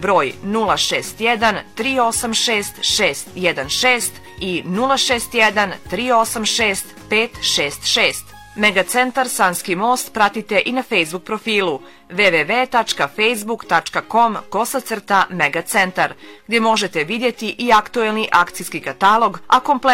broj 061 386 616 i 061 386 566. Megacentar Sanski most pratite i na Facebook profilu www.facebook.com/megacentar, gdje možete vidjeti i aktuelni akcijski katalog, a kompletno